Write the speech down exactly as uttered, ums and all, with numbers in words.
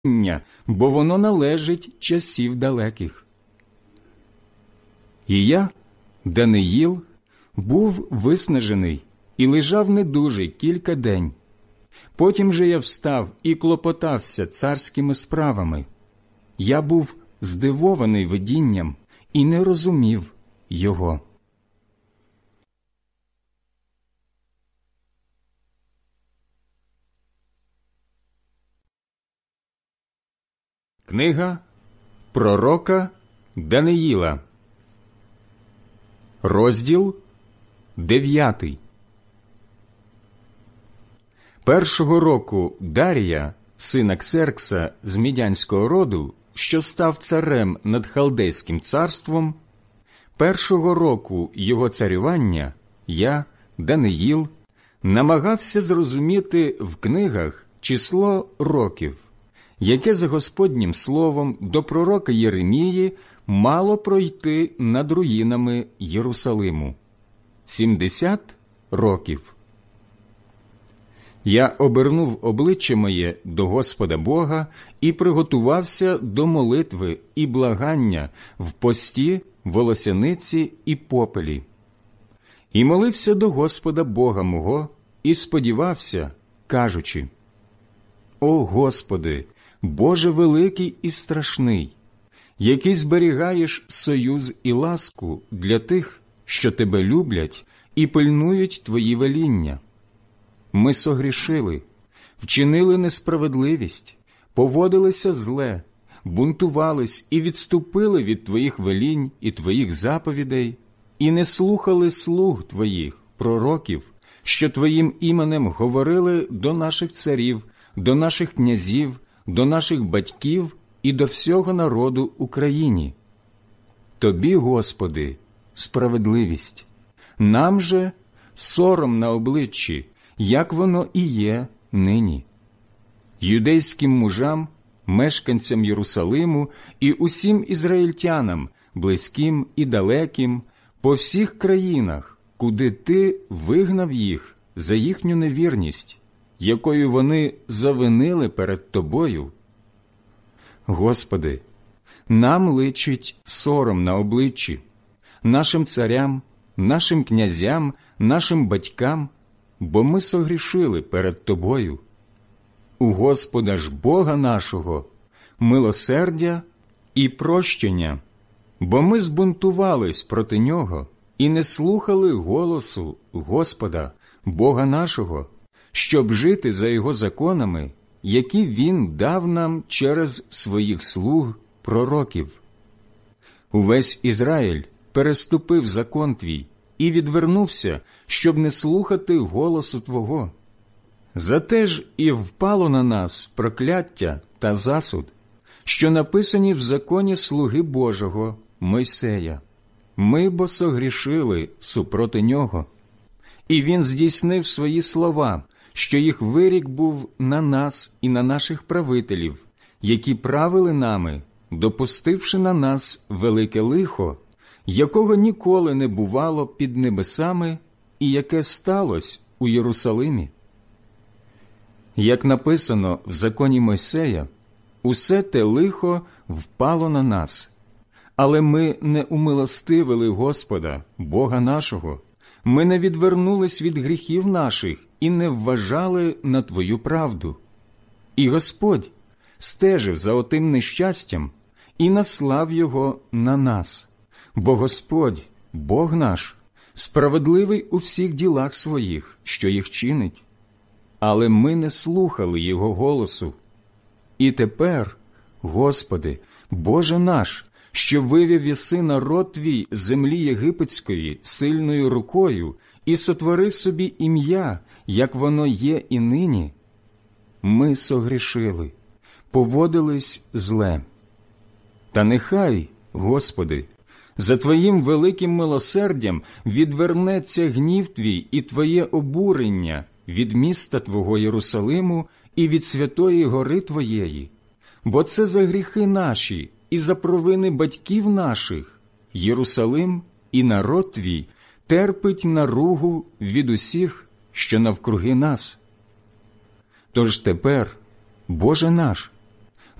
бо воно належить часів далеких. І я, Даниїл, був виснажений і лежав недужий кілька день. Потім же я встав і клопотався царськими справами. Я був здивований видінням і не розумів його. Книга пророка Даниїла, розділ дев'ятий. Першого року Дарія, сина Ксеркса з Мідянського роду, що став царем над Халдейським царством, першого року його царювання я, Даниїл, намагався зрозуміти в книгах число років, яке за Господнім словом до пророка Єремії мало пройти над руїнами Єрусалиму. Сімдесят років. Я обернув обличчя моє до Господа Бога і приготувався до молитви і благання в пості, волосяниці і попелі. І молився до Господа Бога мого і сподівався, кажучи: «О Господи, Боже великий і страшний, який зберігаєш союз і ласку для тих, що Тебе люблять і пильнують Твої веління. Ми согрішили, вчинили несправедливість, поводилися зле, бунтувались і відступили від Твоїх велінь і Твоїх заповідей, і не слухали слуг Твоїх, пророків, що Твоїм іменем говорили до наших царів, до наших князів, до наших батьків і до всього народу Україні. Тобі, Господи, справедливість, нам же сором на обличчі, як воно і є нині. Юдейським мужам, мешканцям Єрусалиму і усім ізраїльтянам, близьким і далеким, по всіх країнах, куди Ти вигнав їх за їхню невірність, якою вони завинили перед Тобою. Господи, нам личить сором на обличчі, нашим царям, нашим князям, нашим батькам, бо ми согрішили перед Тобою. У Господа ж Бога нашого милосердя і прощення, бо ми збунтувались проти Нього і не слухали голосу Господа, Бога нашого, щоб жити за Його законами, які Він дав нам через своїх слуг пророків. Увесь Ізраїль переступив закон Твій і відвернувся, щоб не слухати голосу Твого. Зате ж і впало на нас прокляття та засуд, що написані в законі слуги Божого Мойсея. Ми бо согрішили супроти Нього. І Він здійснив свої слова, що їх вирік був на нас і на наших правителів, які правили нами, допустивши на нас велике лихо, якого ніколи не бувало під небесами і яке сталося у Єрусалимі. Як написано в законі Мойсея, усе те лихо впало на нас, але ми не умилостивили Господа, Бога нашого, ми не відвернулись від гріхів наших і не вважали на Твою правду. І Господь стежив за отим нещастям і наслав його на нас. Бо Господь, Бог наш, справедливий у всіх ділах своїх, що їх чинить. Але ми не слухали Його голосу. І тепер, Господи, Боже наш, що вивів єси народ Твій з землі єгипетської сильною рукою і сотворив собі ім'я, як воно є і нині, ми согрішили, поводились зле. Та нехай, Господи, за Твоїм великим милосердям відвернеться гнів Твій і Твоє обурення від міста Твого Єрусалиму і від святої гори Твоєї, бо це за гріхи наші і за провини батьків наших Єрусалим і народ Твій терпить наругу від усіх, що навкруги нас. Тож тепер, Боже наш,